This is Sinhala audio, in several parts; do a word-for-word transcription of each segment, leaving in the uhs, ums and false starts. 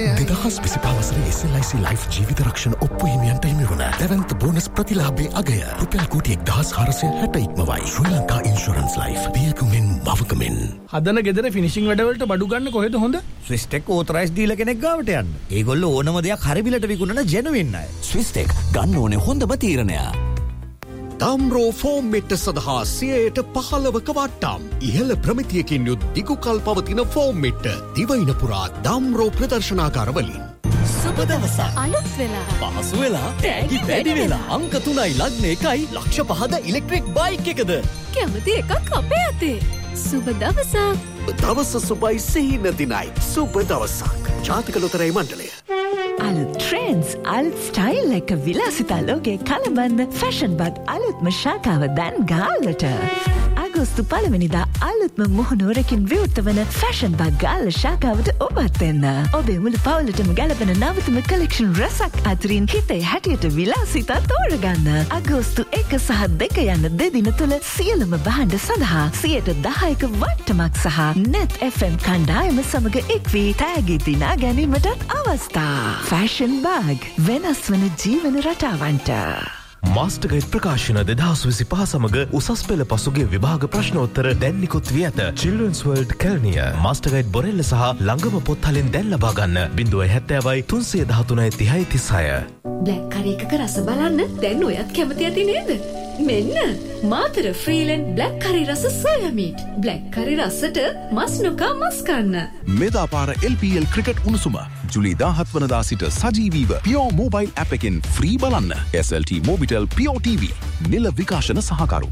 දෙදහස් විසිපහ වසරේ එස් එල් ආයි සී ලයිෆ් ජීවිත රක්ෂණ ඔප්පු හිමියන්ට හිමි වන දැවැන්ත බෝනස් ප්‍රතිලාභයේ අගය රුපියල් කෝටි එක්දහස් හාරසිය හැට ඉක්මවයි. ශ්‍රී ලංකා ඉන්ෂුරන්ස් ලයිෆ් පියකුමින් මවකමින්. හදන ගෙදර ෆිනිෂිං වැඩවලට බඩු ගන්න කොහෙද හොඳ? ස්විස්ටෙක් ඕතරයිස් ඩීලර් කෙනෙක් ගාවට යන්න. ඒගොල්ලෝ ඕනම දෙයක් හරි බිලට විකුණන ජෙනුවින් අය. ස්විස්ටෙක් ගන්න ඕනේ හොඳම තීරණය. තාම්රෝ ෆෝම් මෙට්ට සඳහා සියයට පහළවක වට්ටම්. ඉහළ ප්‍රමිතියකින් යුත් දිගුකල් පවතින ෆෝම් මෙට්ට දිවයින පුරා දාම්රෝ ප්‍රදර්ශනාකාරවලින්. සුබ දවසක්. අලුත් වෙලා. පහසු වෙලා. තෑගි වැඩි වෙලා. අංක තුනයි ලග්න එකයි ලක්ෂ පහද ඉලෙක්ට්‍රික් බයික් එකද. කැමති එකක් අපේ අතේ. සුබ දවසක්. දවස සුබයි සිහින දිනයි. සුබ දවසක්. ජාතික ලොතරැයි මණ්ඩලය. අලුත් ට්‍රෙන්ඩ්ස් අලුත් ස්ටයිල් එක විලාසිතා ලෝකේ කලබන්න ෆැෂන් බග් අලුත්ම ශාඛාව දැන් ගාල්ලට. අගෝස්තු පළවෙනිදා අලුත්ම මුහුණුවරකින් විවෘත වන ෆැෂන් බග් ගාල්ල ශාඛාවට ඔබත් එන්න. ඔබේ මුළු පවුලටම ගැලපෙන නවතම කලෙක්ෂන් රසක් අතරින් හිතේ හැටියට විලාසිතා තෝරගන්න. අගෝස්තු එක සහ දෙක යන දෙදින තුළ සියලුම භාණ්ඩ සඳහා සියයට දහයක වට්ටමක් සහ net එෆ් එම් කණ්ඩායම සමග එක්වී තෑගි දිනා ගැනීමටත් අවස්ථා. ෆැෂන් බාග් වෙනස් වන ජීවන රටාවන්ට. මාස්ටර්ගයිඩ් ප්‍රකාශන දෙදහස් විසිපහ සමග උසස් පෙළ පසුගිය විභාග ප්‍රශ්නෝත්තර දැන් නිකුත් වී ඇත. චිල්ඩ්‍රන්ස් වර්ල්ඩ් කැලණිය මාස්ටර්ගයිඩ් බොරෙල්ල සහ ළඟම පොත්හලින් දැන් ලබා ගන්න. Zero seven තුන්සිය දහතුනයි තිහයි තිස්හය. බ්ලැක් කරි එකක රස බලන්න දැන් ඔයත් කැමති ඇති නේද? මෙන්න මාතර ෆ්‍රීලෙන් බ්ලැක් කරි රස සෝයා මීට්. බ්ලැක් කරි රසට මස් නොකා මස් කන්න. මෙදාපාර එල් පී එල් ක්‍රිකට් උණුසුම ජුලි දාහත් වනදා සිට සජීවීව පියෝ මොබයිල් ඇප් එකෙන් ෆ්‍රී බලන්න. එස් එල් ටී මොබිටෙල් පියෝ ටීවී නිල විකාශන සහකරු.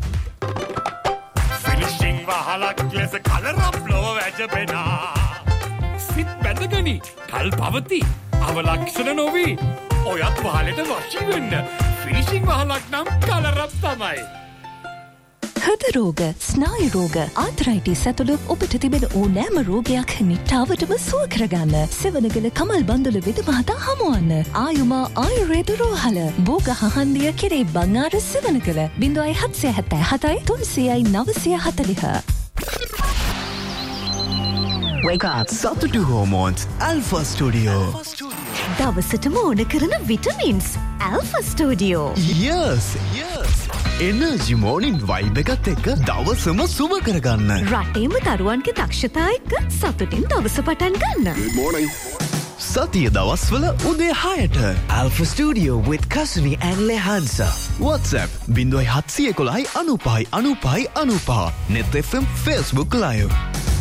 ෆිනිෂිං වහලක් ලෙස කලරප් ලොව වැජබෙනා. සිත් බැඳගනි කල් පවති අවලක්ෂණ නොවී ඔයත් වහලට වශී වෙන්න. ෆිනිෂිං වහලක් නම් කලරප් තමයි. හෘද රෝග, ස්නායු රෝග, ආතරයිටිස් ඇතුළු ඔබට තිබෙන ඕනෑම රෝගයක් නිට්ටාවටම සුව කරගන්න සෙවණගල කමල් බන්දුල වෙද මහතා හමුවන්න. ආයුමා ආයුර්වේද රෝහල බෝග හහන්දිය කෙරේ බංආර සෙවණගල ज़ीरो सात सात सात තුන්සියයි නවසිය හතළිහ. Wake up. සතුටු හෝමෝන්ස් Alpha Studio. දවසටම ඕන කරන vitamins Alpha Studio. Yes, yes. Energy මෝර්නින් vibe එකත් එක්ක දවසම සුබ කරගන්න. රටේම දරුවන්ගේ දක්ෂතා එක්ක සතුටින් දවස පටන් ගන්න. Good morning. සතිය දවස්වල උදේ හයට Alpha Studio with Kasuni and Lehansa. WhatsApp zero सात एक एक नौ नौ नौ नौ. Net F M Facebook Live.